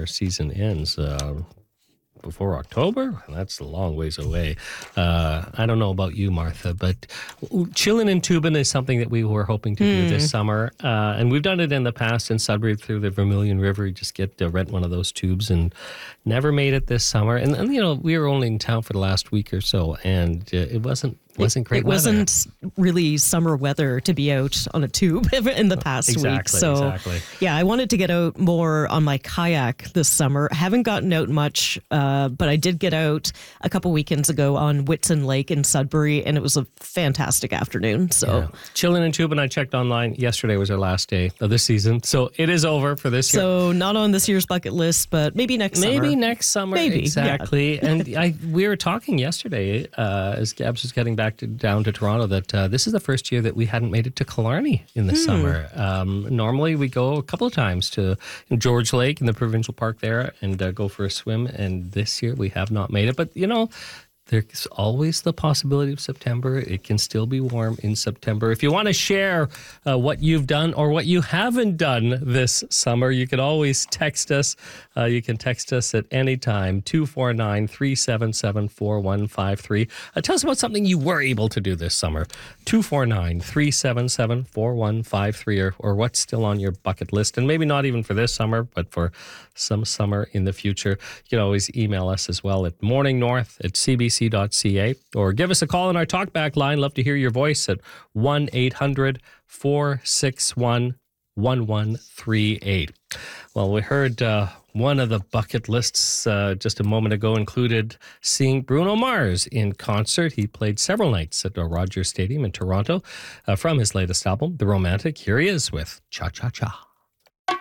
season ends. Before October? That's a long ways away. I don't know about you, Martha, but chilling in Tubin is something that we were hoping to do this summer. And we've done it in the past in Sudbury through the Vermilion River. You just get to rent one of those tubes, and never made it this summer. And we were only in town for the last week or so, and it wasn't great weather. It wasn't really summer weather to be out on a tube in the past week. So, yeah, I wanted to get out more on my kayak this summer. Haven't gotten out much, but I did get out a couple weekends ago on Whitson Lake in Sudbury, and it was a fantastic afternoon. So, chilling in Tubin, I checked online. Yesterday was our last day of the season, so it is over for this year. So, not on this year's bucket list, but maybe next summer. Maybe next summer, exactly. Yeah. And we were talking yesterday as Gabs was getting back down to Toronto that this is the first year that we hadn't made it to Killarney in the summer. Normally we go a couple of times to George Lake in the provincial park there and go for a swim, and this year we have not made it. But there's always the possibility of September. It can still be warm in September. If you want to share what you've done or what you haven't done this summer, you can always text us. You can text us at any time, 249-377-4153. Tell us about something you were able to do this summer, 249-377-4153, or what's still on your bucket list. And maybe not even for this summer, but for some summer in the future. You can always email us as well at morningnorth@cbc.ca, or give us a call on our talkback line. Love to hear your voice at 1-800-461-1138. Well, we heard one of the bucket lists just a moment ago included seeing Bruno Mars in concert. He played several nights at Rogers Stadium in Toronto. From his latest album, The Romantic, here he is with Cha Cha Cha.